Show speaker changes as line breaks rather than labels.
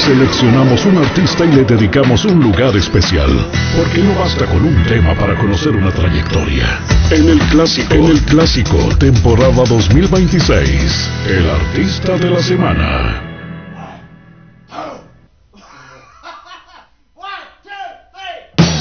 Seleccionamos un artista y le dedicamos un lugar especial, porque no basta con un tema para conocer una trayectoria. En el clásico, temporada 2026, el artista de la semana.